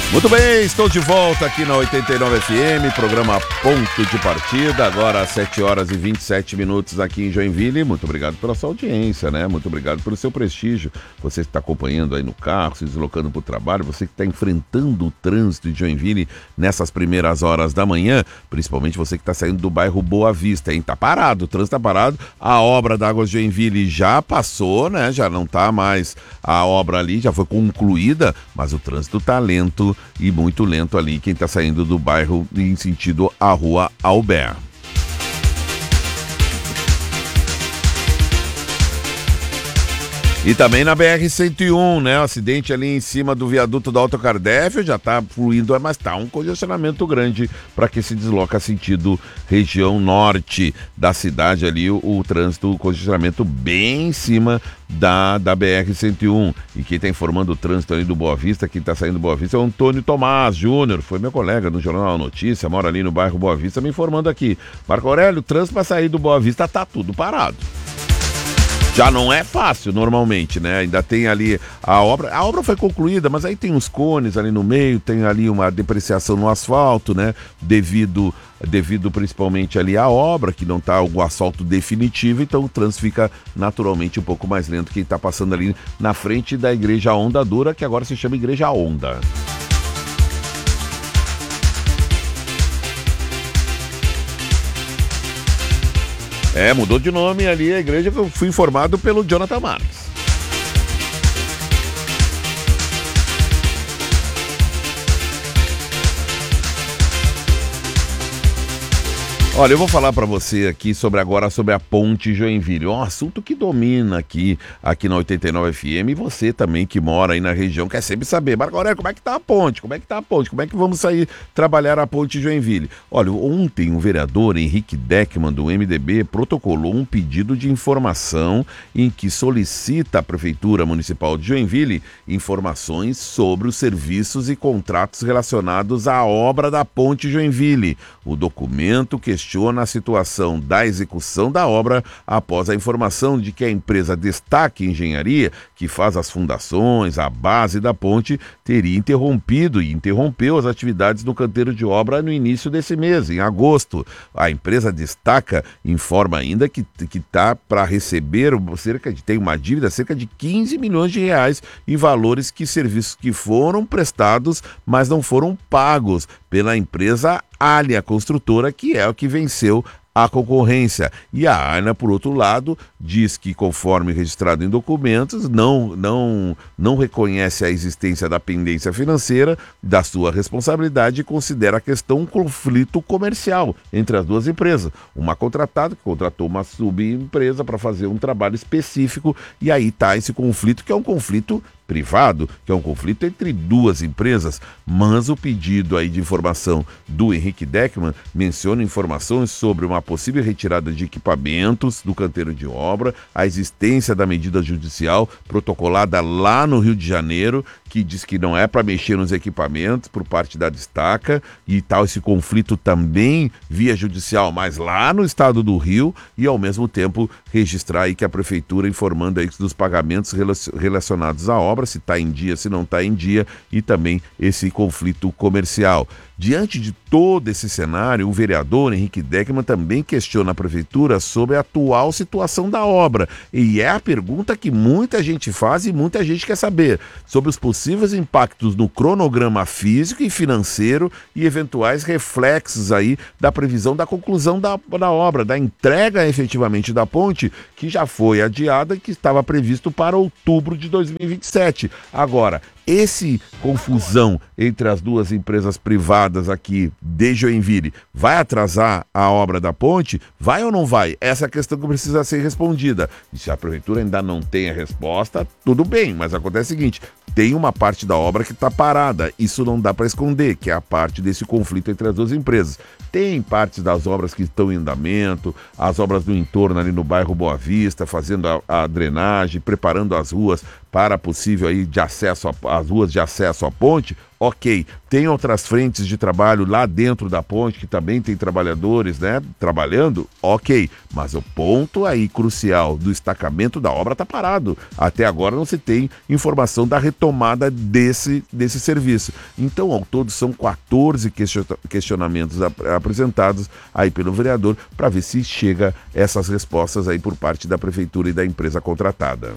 Muito bem, estou de volta aqui na 89 FM, programa Ponto de Partida, agora às 7 horas e 27 minutos aqui em Joinville. Muito obrigado pela sua audiência, né? Muito obrigado pelo seu prestígio. Você que está acompanhando aí no carro, se deslocando para o trabalho, você que está enfrentando o trânsito de Joinville nessas primeiras horas da manhã, principalmente você que está saindo do bairro Boa Vista, hein? Tá parado, o trânsito tá parado, a obra da Águas de Joinville já passou, né? Já não tá mais a obra ali, já foi concluída, mas o trânsito tá lento e muito lento ali, quem está saindo do bairro em sentido à rua Albert. E também na BR-101, né? O acidente ali em cima do viaduto da Alto Cardéfio já tá fluindo, mas tá um congestionamento grande para quem se desloca sentido região norte da cidade ali, o trânsito, o congestionamento bem em cima da BR-101. E quem está informando o trânsito ali do Boa Vista, quem está saindo do Boa Vista é o Antônio Tomás Júnior, foi meu colega no Jornal Notícia, mora ali no bairro Boa Vista, me informando aqui. Marco Aurélio, o trânsito para sair do Boa Vista tá tudo parado. Já não é fácil normalmente, né? Ainda tem ali a obra foi concluída, mas aí tem uns cones ali no meio, tem ali uma depreciação no asfalto, né? Devido principalmente ali à obra, que não tá o asfalto definitivo, então o trânsito fica naturalmente um pouco mais lento. Quem tá passando ali na frente da Igreja Onda Dura, que agora se chama Igreja Onda. Mudou de nome ali a igreja, que eu fui informado pelo Jonathan Marques. Olha, eu vou falar para você aqui sobre a Ponte Joinville, um assunto que domina aqui na 89 FM, e você também que mora aí na região quer sempre saber, Marco Aurélio, como é que tá a ponte? Como é que vamos sair trabalhar a Ponte Joinville? Olha, ontem o vereador Henrique Deckman, do MDB, protocolou um pedido de informação em que solicita à Prefeitura Municipal de Joinville informações sobre os serviços e contratos relacionados à obra da Ponte Joinville. O documento questiona a situação da execução da obra após a informação de que a empresa Destaque Engenharia, que faz as fundações, a base da ponte, teria interrompeu as atividades no canteiro de obra no início desse mês, em agosto. A empresa Destaca informa ainda que está para receber tem uma dívida cerca de 15 milhões de reais em valores que serviços que foram prestados, mas não foram pagos pela empresa Alia Construtora, que é o que venceu a concorrência. E a ANA, por outro lado, diz que, conforme registrado em documentos, não reconhece a existência da pendência financeira da sua responsabilidade e considera a questão um conflito comercial entre as duas empresas. Uma contratada que contratou uma subempresa para fazer um trabalho específico, e aí está esse conflito, que é um conflito privado, que é um conflito entre duas empresas, mas o pedido aí de informação do Henrique Deckman menciona informações sobre uma possível retirada de equipamentos do canteiro de obra, a existência da medida judicial protocolada lá no Rio de Janeiro, que diz que não é para mexer nos equipamentos por parte da Destaca, e tal, esse conflito também via judicial, mas lá no estado do Rio, e ao mesmo tempo registrar aí que a prefeitura informando aí dos pagamentos relacionados à obra, se está em dia, se não está em dia, e também esse conflito comercial. Diante de todo esse cenário, o vereador Henrique Deckman também questiona a prefeitura sobre a atual situação da obra. E é a pergunta que muita gente faz e muita gente quer saber, sobre os possíveis impactos no cronograma físico e financeiro e eventuais reflexos aí da previsão da conclusão da obra, da entrega efetivamente da ponte, que já foi adiada e que estava previsto para outubro de 2027. Agora, esse confusão entre as duas empresas privadas aqui de Joinville vai atrasar a obra da ponte? Vai ou não vai? Essa é a questão que precisa ser respondida. E se a prefeitura ainda não tem a resposta, tudo bem, mas acontece o seguinte, tem uma parte da obra que está parada, isso não dá para esconder, que é a parte desse conflito entre as duas empresas. Tem partes das obras que estão em andamento, as obras do entorno ali no bairro Boa Vista, fazendo a drenagem, preparando as ruas para possível aí de acesso às ruas de acesso à ponte, ok. Tem outras frentes de trabalho lá dentro da ponte, que também tem trabalhadores, né, trabalhando, ok. Mas o ponto aí crucial do estacamento da obra está parado. Até agora não se tem informação da retomada desse serviço. Então, ao todo, são 14 questionamentos apresentados aí pelo vereador para ver se chega essas respostas aí por parte da prefeitura e da empresa contratada.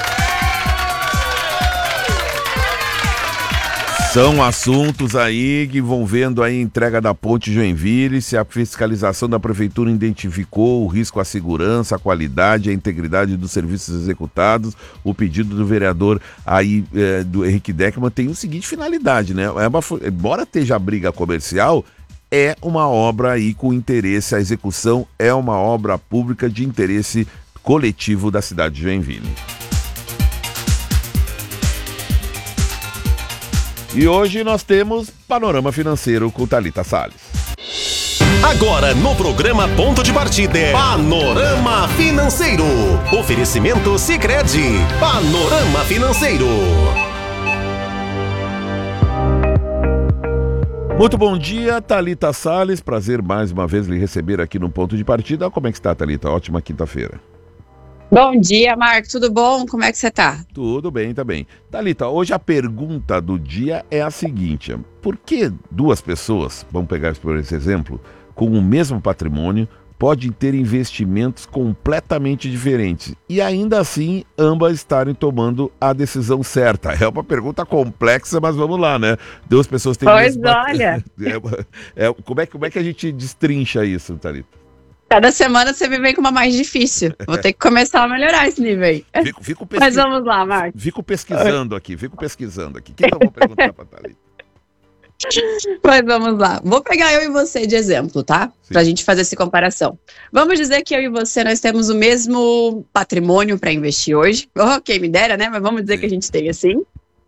São assuntos aí que vão vendo aí a entrega da ponte Joinville, se a fiscalização da prefeitura identificou o risco à segurança, à qualidade, à integridade dos serviços executados. O pedido do vereador aí, do Henrique Deckmann, tem o seguinte finalidade, né? Embora esteja briga comercial, é uma obra aí com interesse, a execução é uma obra pública de interesse coletivo da cidade de Joinville. E hoje nós temos Panorama Financeiro com Thalita Salles. Agora no programa Ponto de Partida é Panorama Financeiro. Oferecimento Sicredi. Panorama Financeiro. Muito bom dia, Thalita Salles. Prazer mais uma vez lhe receber aqui no Ponto de Partida. Como é que está, Thalita? Ótima quinta-feira. Bom dia, Marco. Tudo bom? Como é que você tá? Tudo bem, tá bem. Thalita, hoje a pergunta do dia é a seguinte: por que duas pessoas, vamos pegar por esse exemplo, com o mesmo patrimônio, podem ter investimentos completamente diferentes e ainda assim ambas estarem tomando a decisão certa? É uma pergunta complexa, mas vamos lá, né? Duas pessoas têm... Pois olha... Como é que a gente destrincha isso, Thalita? Cada semana você me vem com uma mais difícil. Vou ter que começar a melhorar esse nível aí. Mas vamos lá, Marcos. Fico pesquisando aqui. O que eu vou perguntar para a Thalita? Mas vamos lá. Vou pegar eu e você de exemplo, tá? Sim. Pra gente fazer essa comparação. Vamos dizer que eu e você, nós temos o mesmo patrimônio para investir hoje. Oh, quem me dera, né? Mas vamos dizer que a gente tem assim.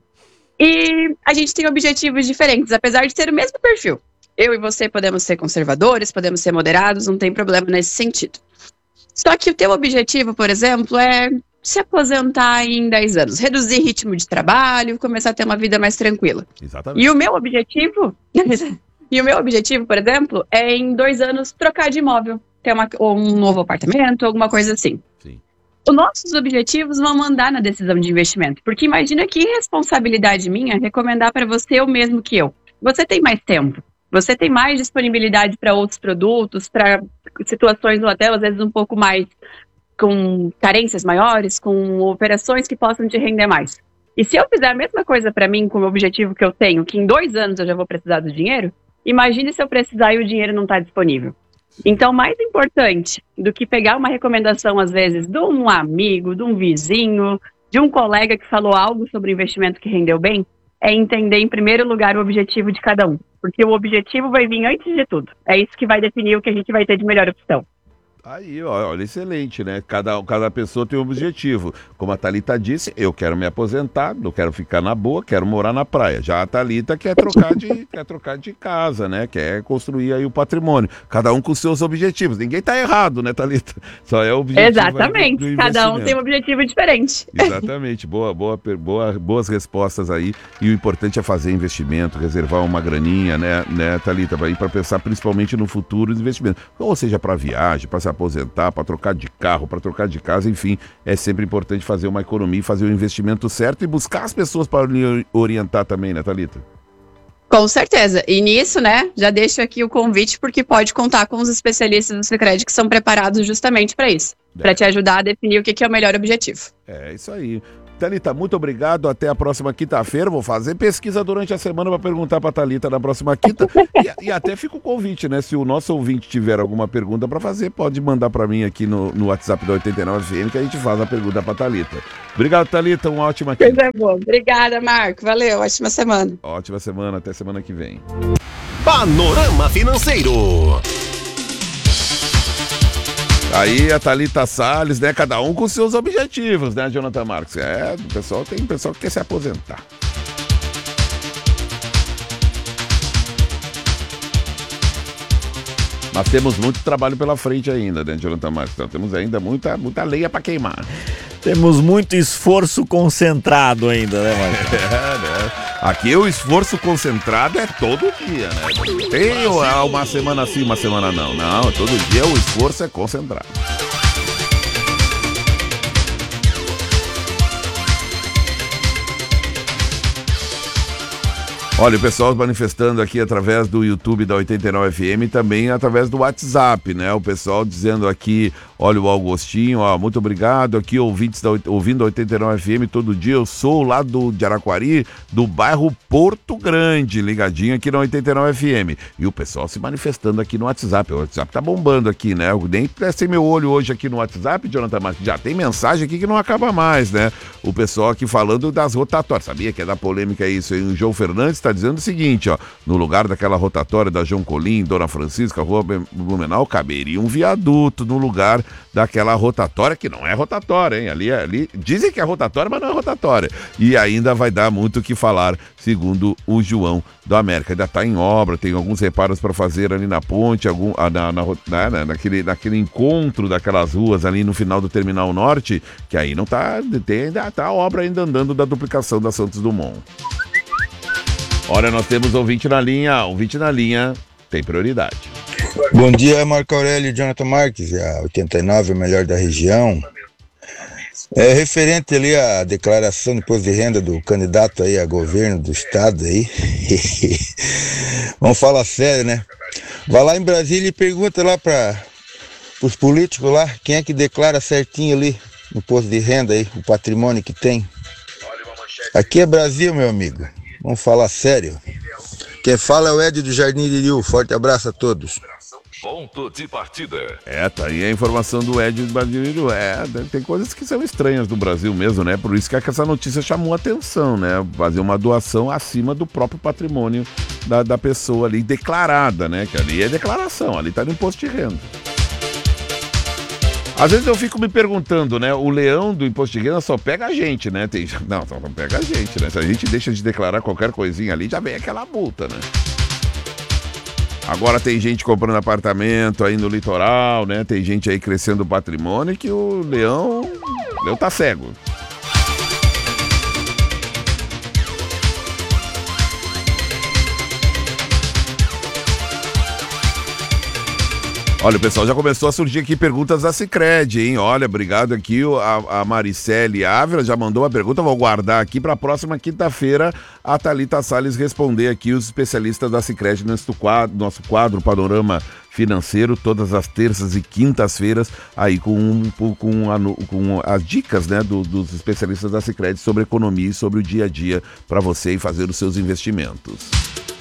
E a gente tem objetivos diferentes, apesar de ter o mesmo perfil. Eu e você podemos ser conservadores, podemos ser moderados, não tem problema nesse sentido. Só que o teu objetivo, por exemplo, é se aposentar em 10 anos, reduzir ritmo de trabalho, começar a ter uma vida mais tranquila. Exatamente. E o meu objetivo, por exemplo, é em 2 anos trocar de imóvel, ter um novo apartamento, alguma coisa assim. Sim. Os nossos objetivos vão mandar na decisão de investimento, porque imagina que responsabilidade minha recomendar para você o mesmo que eu. Você tem mais tempo. Você tem mais disponibilidade para outros produtos, para situações ou até às vezes um pouco mais com carências maiores, com operações que possam te render mais. E se eu fizer a mesma coisa para mim com o objetivo que eu tenho, que em 2 anos eu já vou precisar do dinheiro, imagine se eu precisar e o dinheiro não está disponível. Então, mais importante do que pegar uma recomendação, às vezes, de um amigo, de um vizinho, de um colega que falou algo sobre investimento que rendeu bem, é entender, em primeiro lugar, o objetivo de cada um. Porque o objetivo vai vir antes de tudo. É isso que vai definir o que a gente vai ter de melhor opção. Aí, olha, excelente, né? Cada pessoa tem um objetivo. Como a Thalita disse, eu quero me aposentar, eu quero ficar na boa, quero morar na praia. Já a Thalita quer trocar de casa, né? Quer construir aí o patrimônio. Cada um com seus objetivos. Ninguém tá errado, né, Thalita? Só é o objetivo. Exatamente. Cada um tem um objetivo diferente. Exatamente. Boas respostas aí. E o importante é fazer investimento, reservar uma graninha, né, Thalita? Para pensar principalmente no futuro dos investimentos. Ou seja, para viagem, para se aposentar, para trocar de carro, para trocar de casa, enfim, é sempre importante fazer uma economia, fazer o investimento certo e buscar as pessoas para lhe orientar também, né, Thalita? Com certeza. E nisso, né, já deixo aqui o convite, porque pode contar com os especialistas do Sicredi que são preparados justamente para isso, para te ajudar a definir o que é o melhor objetivo. É isso aí. Thalita, muito obrigado. Até a próxima quinta-feira. Vou fazer pesquisa durante a semana para perguntar para a Thalita na próxima quinta. E até fica o convite, né? Se o nosso ouvinte tiver alguma pergunta para fazer, pode mandar para mim aqui no WhatsApp da 89FM que a gente faz a pergunta para a Thalita. Obrigado, Thalita. Uma ótima quinta. Coisa boa. Obrigada, Marco. Valeu. Ótima semana. Ótima semana. Até semana que vem. Panorama Financeiro. Aí a Thalita Salles, né? Cada um com seus objetivos, né, Jonathan Marques? Tem pessoal que quer se aposentar. Mas temos muito trabalho pela frente ainda, né, Jonathan Marques? Então temos ainda muita lenha para queimar. Temos muito esforço concentrado ainda, né, Marcão? Né? Aqui o esforço concentrado é todo dia, né? Tem uma semana sim, uma semana não. Não, todo dia o esforço é concentrado. Olha, o pessoal manifestando aqui através do YouTube da 89 FM e também através do WhatsApp, né? O pessoal dizendo aqui, olha o Augustinho, ó, muito obrigado, aqui ouvindo a 89 FM todo dia, eu sou lá de Araquari, do bairro Porto Grande, ligadinho aqui na 89 FM. E o pessoal se manifestando aqui no WhatsApp, o WhatsApp tá bombando aqui, né? Eu nem prestei meu olho hoje aqui no WhatsApp, Jonathan Marques, já tem mensagem aqui que não acaba mais, né? O pessoal aqui falando das rotatórias, sabia que é da polêmica isso aí? O João Fernandes está dizendo o seguinte, ó, no lugar daquela rotatória da João Colim, Dona Francisca, Rua Blumenau, caberia um viaduto no lugar daquela rotatória, que não é rotatória, hein? Ali dizem que é rotatória, mas não é rotatória. E ainda vai dar muito o que falar, segundo o João do América. Ainda está em obra, tem alguns reparos para fazer ali na ponte, naquele encontro daquelas ruas ali no final do Terminal Norte, que aí não tá, ainda tá a obra ainda andando da duplicação da Santos Dumont. Olha, nós temos ouvinte na linha tem prioridade. Bom dia, Marco Aurélio e Jonathan Marques, a 89 é melhor da região. É referente ali à declaração de imposto de renda do candidato aí a governo do estado aí. Vamos falar sério, né? Vai lá em Brasília e pergunta lá para os políticos lá, quem é que declara certinho ali no imposto de renda aí, o patrimônio que tem. Aqui é Brasil, meu amigo. Vamos falar sério. Quem fala é o Ed do Jardim Liriu. Forte abraço a todos. Ponto de partida. Tá aí a informação do Ed do Jardim Liriu. Tem coisas que são estranhas no Brasil mesmo, né? Por isso que essa notícia chamou a atenção, né? Fazer uma doação acima do próprio patrimônio da pessoa ali declarada, né? Que ali é declaração, ali tá no imposto de renda. Às vezes eu fico me perguntando, né? O leão do imposto de renda só pega a gente, né? Não pega a gente, né? Se a gente deixa de declarar qualquer coisinha ali, já vem aquela multa, né? Agora tem gente comprando apartamento aí no litoral, né? Tem gente aí crescendo o patrimônio que o leão tá cego. Olha, o pessoal já começou a surgir aqui perguntas da Sicredi, hein? Olha, obrigado aqui, a Maricele Ávila já mandou uma pergunta, vou guardar aqui para a próxima quinta-feira a Thalita Salles responder aqui os especialistas da Sicredi nosso quadro Panorama Financeiro, todas as terças e quintas-feiras, aí com as dicas, né, dos especialistas da Sicredi sobre economia e sobre o dia a dia para você fazer os seus investimentos.